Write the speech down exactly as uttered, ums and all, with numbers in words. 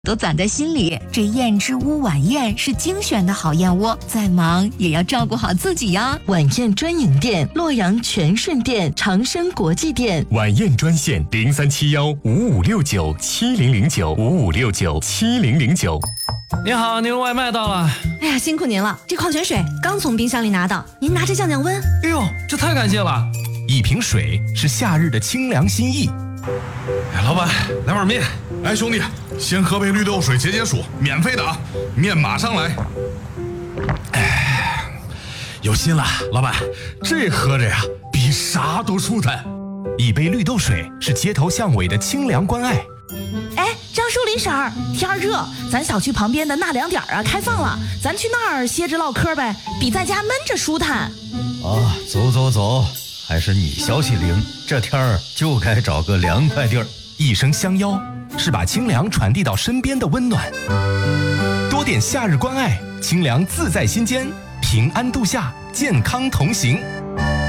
都攒在心里。这燕之屋晚宴是精选的好燕窝，再忙也要照顾好自己呀。 晚宴专营店：洛阳全顺店、长生国际店。 晚宴专线：零三七幺五五六九七零零九五五六九七零零九。 你好，您的外卖到了。 哎呀，辛苦您了，这矿泉水刚从冰箱里拿到，您拿着降降温。 哎呦，这太感谢了！ 一瓶水是夏日的清凉心意。 哎，老板，来碗面。哎，兄弟，先喝杯绿豆水解解暑，免费的啊！面马上来。哎，有心了，老板，这喝着呀，比啥都舒坦。 一杯绿豆水是街头巷尾的清凉关爱。 哎，张树林婶儿，天儿热，咱小区旁边的纳凉点啊开放了，咱去那儿歇着唠嗑呗，比在家闷着舒坦。 啊，走走走，还是你消息灵，这天儿就该找个凉快地儿。 一声相邀，是把清凉传递到身边的温暖。多点夏日关爱，清凉自在心间，平安度夏，健康同行。